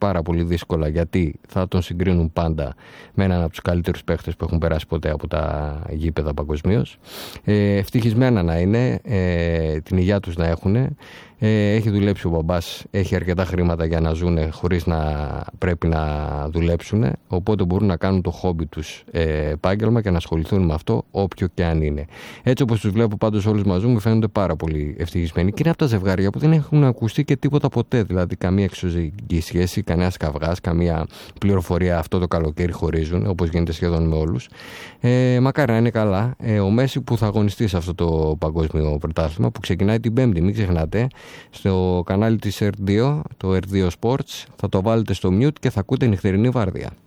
πάρα πολύ δύσκολα, γιατί θα τον συγκρίνουν πάντα με έναν από τους καλύτερους παίχτες που έχουν περάσει ποτέ από τα γήπεδα παγκοσμίως. Ευτυχισμένα να είναι, την υγεία τους να έχουν. Έχει δουλέψει ο μπαμπάς, έχει αρκετά χρήματα για να ζουν χωρίς να πρέπει να δουλέψουν, οπότε μπορούν να κάνουν το χόμπι τους επάγγελμα και να ασχοληθούν με αυτό όποιο και αν είναι. Έτσι όπως τους βλέπω πάντως όλους μαζί μου, φαίνονται πάρα πολύ ευτυχισμένοι, και είναι από τα ζευγάρια που δεν έχουν ακουστεί και τίποτα ποτέ, δηλαδή καμία εξωζυγική σχέση, κανένας καυγάς, καμία πληροφορία αυτό το καλοκαίρι χωρίζουν, όπως γίνεται σχεδόν με όλους. Μακάρι να είναι καλά. Ο Μέση που θα αγωνιστεί σε αυτό το παγκόσμιο πρωτάθλημα που ξεκινάει την Πέμπτη, μην ξεχνάτε, στο κανάλι της R2, το R2 Sports, θα το βάλετε στο mute και θα ακούτε νυχτερινή βάρδια.